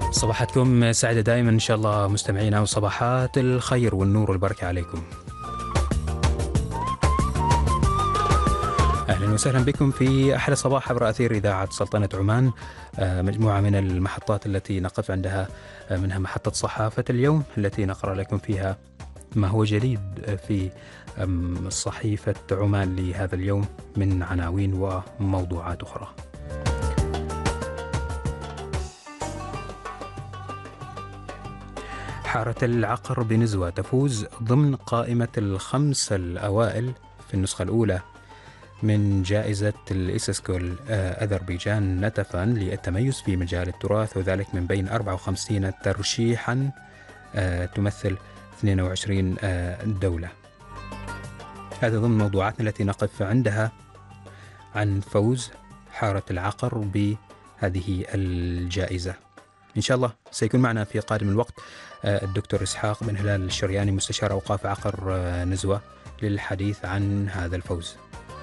صباحاتكم سعيدة دائما إن شاء الله مستمعينا، وصباحات الخير والنور والبركة عليكم. أهلا وسهلا بكم في أحلى صباح عبر أثير إذاعة سلطنة عمان. مجموعة من المحطات التي نقف عندها، منها محطة صحافة اليوم التي نقرأ لكم فيها ما هو جديد في صحيفة عمان لهذا اليوم من عناوين وموضوعات أخرى. حارة العقر بنزوة تفوز ضمن قائمة الخمس الأوائل في النسخة الأولى من جائزة الإسسكول أذربيجان نتفا للتميز في مجال التراث، وذلك من بين 54 ترشيحا تمثل 22 دولة. هذا ضمن موضوعاتنا التي نقف عندها عن فوز حارة العقر بهذه الجائزة. إن شاء الله سيكون معنا في قادم الوقت الدكتور إسحاق بن هلال الشرياني، مستشار أوقاف عقر نزوة، للحديث عن هذا الفوز.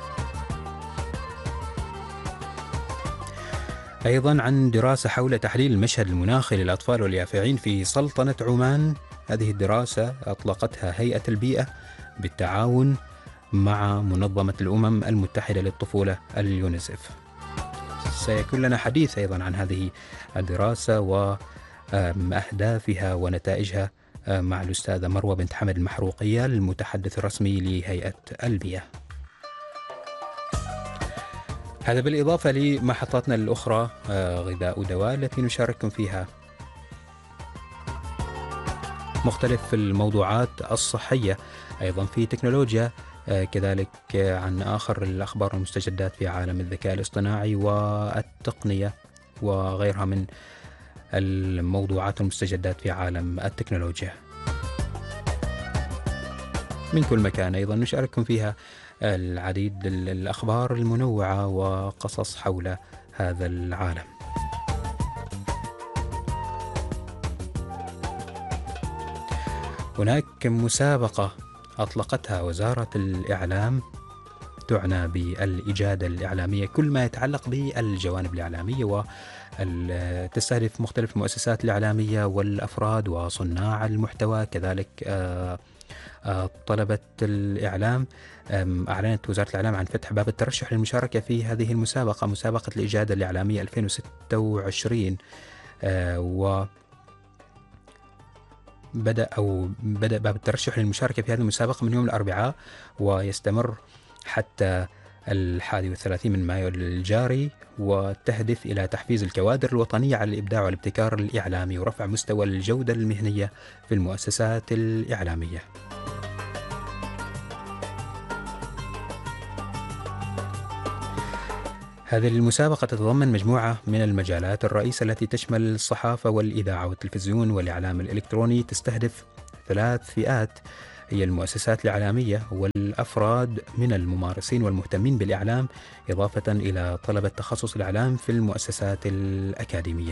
أيضا عن دراسة حول تحليل المشهد المناخي للأطفال واليافعين في سلطنة عمان. هذه الدراسة أطلقتها هيئة البيئة بالتعاون مع منظمة الأمم المتحدة للطفولة اليونيسف. سيكون لنا حديث أيضا عن هذه الدراسة وأهدافها ونتائجها مع الأستاذة مروة بنت حمد المحروقية، المتحدث الرسمي لهيئة البيئة. هذا بالإضافة لمحطاتنا الأخرى، غذاء ودواء، التي نشارككم فيها مختلف الموضوعات الصحية، أيضا في تكنولوجيا، كذلك عن آخر الأخبار والمستجدات في عالم الذكاء الاصطناعي والتقنية وغيرها من الموضوعات والمستجدات في عالم التكنولوجيا. من كل مكان أيضا نشارككم فيها العديد الأخبار المنوعة وقصص حول هذا العالم. هناك مسابقة أطلقتها وزارة الإعلام تعنى بالإجادة الإعلامية، كل ما يتعلق بالجوانب الإعلامية، وتستهدف مختلف المؤسسات الإعلامية والأفراد وصناع المحتوى، كذلك طلبة الإعلام. أعلنت وزارة الإعلام عن فتح باب الترشح للمشاركة في هذه المسابقة، مسابقة الإجادة الإعلامية 2026، بدأ باب الترشح للمشاركة في هذه المسابقة من يوم الأربعاء، ويستمر حتى 31 من مايو الجاري، وتهدف إلى تحفيز الكوادر الوطنية على الإبداع والابتكار الإعلامي ورفع مستوى الجودة المهنية في المؤسسات الإعلامية. هذه المسابقة تتضمن مجموعة من المجالات الرئيسة التي تشمل الصحافة والإذاعة والتلفزيون والإعلام الإلكتروني، تستهدف 3 فئات، هي المؤسسات الإعلامية والأفراد من الممارسين والمهتمين بالإعلام، إضافة إلى طلبة تخصص الإعلام في المؤسسات الأكاديمية.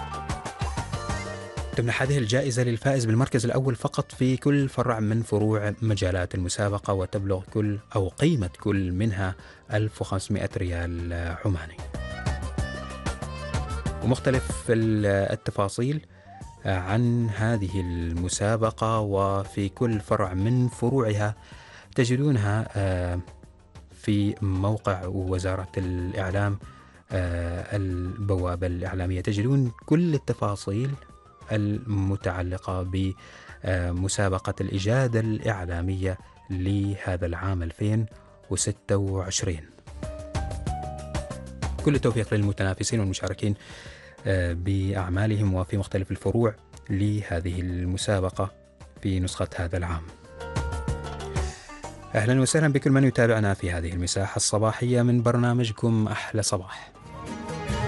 تمنح هذه الجائزة للفائز بالمركز الأول فقط في كل فرع من فروع مجالات المسابقة، وتبلغ قيمة كل منها 1500 ريال عماني. ومختلف التفاصيل عن هذه المسابقة وفي كل فرع من فروعها تجدونها في موقع وزارة الإعلام، البوابة الإعلامية، تجدون كل التفاصيل المتعلقة بمسابقة الإجادة الإعلامية لهذا العام 2026. كل التوفيق للمتنافسين والمشاركين بأعمالهم وفي مختلف الفروع لهذه المسابقة في نسخة هذا العام. أهلا وسهلا بكل من يتابعنا في هذه المساحة الصباحية من برنامجكم أحلى صباح.